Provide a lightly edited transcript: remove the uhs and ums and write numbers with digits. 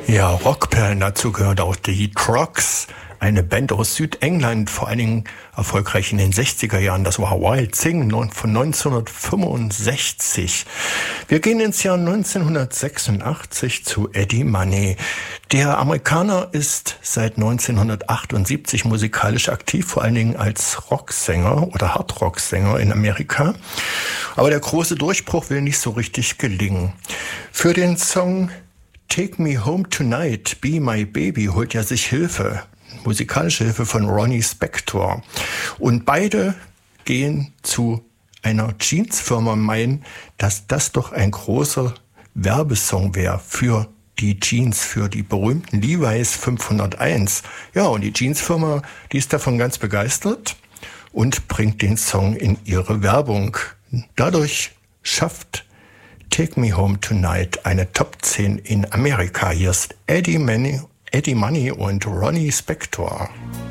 Ja, Rockperlen, dazu gehört auch die Trucks, eine Band aus Südengland, vor allen Dingen erfolgreich in den 60er Jahren. Das war Wild Thing von 1965. Wir gehen ins Jahr 1986 zu Eddie Money. Der Amerikaner ist seit 1978 musikalisch aktiv, vor allen Dingen als Rocksänger oder Hardrocksänger in Amerika. Aber der große Durchbruch will nicht so richtig gelingen. Für den Song Take Me Home Tonight, Be My Baby holt er sich Hilfe, musikalische Hilfe von Ronnie Spector. Und beide gehen zu einer Jeansfirma, meinen, dass das doch ein großer Werbesong wäre für die Jeans, für die berühmten Levi's 501. Ja, und die Jeansfirma, die ist davon ganz begeistert und bringt den Song in ihre Werbung. Dadurch schafft Take Me Home Tonight eine Top 10 in Amerika. Hier ist Eddie Money und Ronnie Spector.